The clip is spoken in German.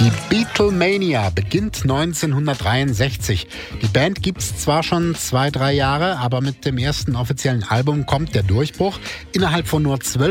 Die Beatlemania beginnt 1963. Die Band gibt's zwar schon 2-3 Jahre, aber mit dem ersten offiziellen Album kommt der Durchbruch. Innerhalb von nur 12